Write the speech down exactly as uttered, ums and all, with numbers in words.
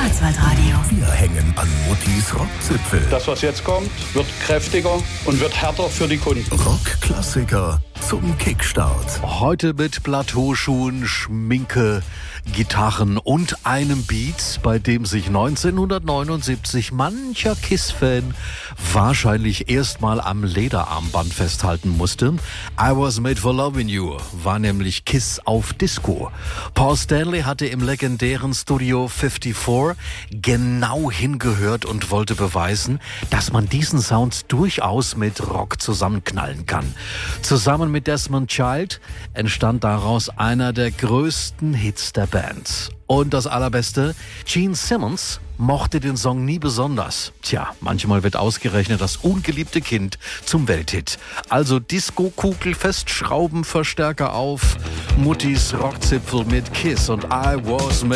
Schwarzwaldradio. Wir hängen an Muttis Rockzipfel. Das, was jetzt kommt, wird kräftiger und wird härter für die Kunden. Rockklassiker zum Kickstart. Heute mit Plateauschuhen, Schminke, Gitarren und einem Beat, bei dem sich neunzehnhundertneunundsiebzig mancher Kiss-Fan wahrscheinlich erstmal am Lederarmband festhalten musste. I Was Made for Loving You war nämlich Kiss auf Disco. Paul Stanley hatte im legendären Studio fünfundfünfzig genau hingehört und wollte beweisen, dass man diesen Sound durchaus mit Rock zusammenknallen kann. Zusammen mit Desmond Child entstand daraus einer der größten Hits der Band. Und das Allerbeste, Gene Simmons mochte den Song nie besonders. Tja, manchmal wird ausgerechnet das ungeliebte Kind zum Welthit. Also Disco-Kugel festschrauben, Verstärker auf, Muttis Rockzipfel mit Kiss und I Was Made